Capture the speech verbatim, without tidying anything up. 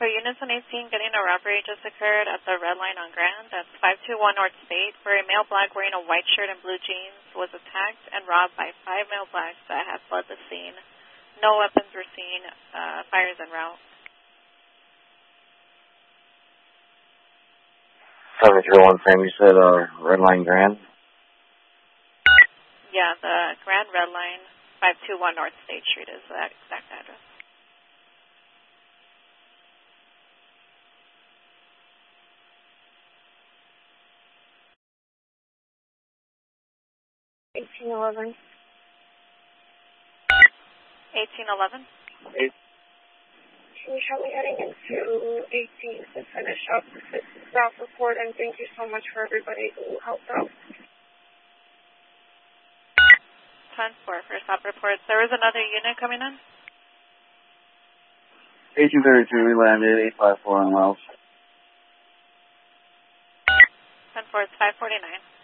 So units on eighteen getting a robbery just occurred at the red line on Grand. That's five two one North State, where a male black wearing a white shirt and blue jeans was attacked and robbed by five male blacks that had fled the scene. No weapons were seen. Uh, fires en route. seven three one Sam, you said uh, red line Grand? Yeah, the Grand red line, five two one North State Street is the exact address. eighteen eleven. eighteen eleven? Eight. Can you help me heading into eighteen to finish up this staff report, and thank you so much for everybody who helped out. ten four for stop reports. There was another unit coming in? eighteen thirty-two, we landed, eight five four on Wells. ten four, it's five forty-nine.